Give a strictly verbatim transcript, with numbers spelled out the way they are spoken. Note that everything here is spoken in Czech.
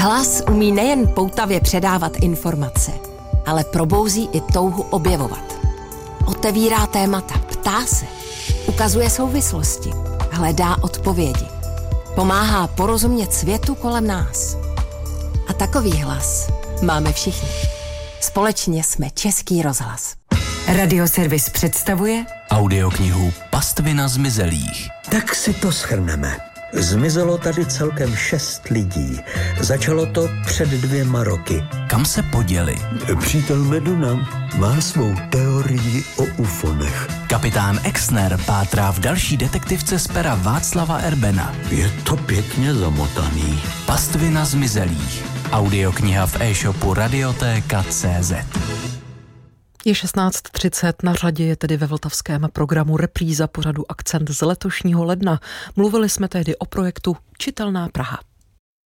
Hlas umí nejen poutavě předávat informace, ale probouzí i touhu objevovat. Otevírá témata, ptá se, ukazuje souvislosti, hledá odpovědi. Pomáhá porozumět světu kolem nás. A takový hlas máme všichni. Společně jsme Český rozhlas. Radioservis představuje audioknihu Pastvina zmizelých. Tak si to shrneme. Zmizelo tady celkem šest lidí. Začalo to před dvěma roky. Kam se poděli? Přítel Meduna má svou teorii o ufonech. Kapitán Exner pátrá v další detektivce z pera Václava Erbena. Je to pěkně zamotaný. Pastvina zmizelých. Audiokniha v e-shopu Radiotéka tečka cé zet. Je šestnáct třicet, na řadě je tedy ve vltavském programu repríza pořadu Akcent z letošního ledna. Mluvili jsme tehdy o projektu Čitelná Praha.